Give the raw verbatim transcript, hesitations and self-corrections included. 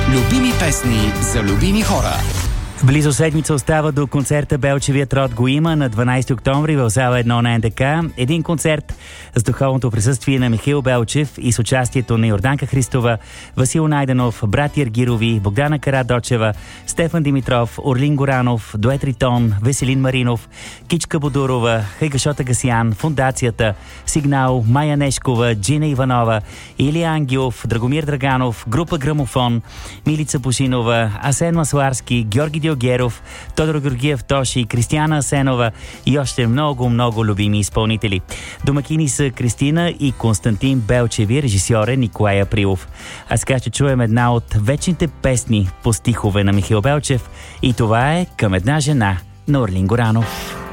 Любими песни за любими хора. Близо седмица остава до концерта Белчевият род го има на дванайсети октомври в зала едно на Н Д К. Един концерт с духовното присъствие на Михаил Белчев и с участието на Йорданка Христова, Васил Найденов, Братя Аргирови, Богдана Карадочева, Стефан Димитров, Орлин Горанов, Дует Ритон, Веселин Маринов, Кичка Бодурова, Хайгашота Гасиян, Фондацията, Сигнал, Майя Нешкова, Джина Иванова, Илия Ангелов, Драгомир Драганов, група Грамофон, Милица Бушинова, Асен Масларски, Георги Диогеров, Тодор Георгиев Тоши, Кристияна Асенова и още много, много любими изпълнители. Домакини са Кристина и Константин Белчеви, режисьор е Николай Априлов. А сега ще чуем една от вечните песни по стихове на Михаил Белчев и това е "Към една жена" на Орлин Горанов.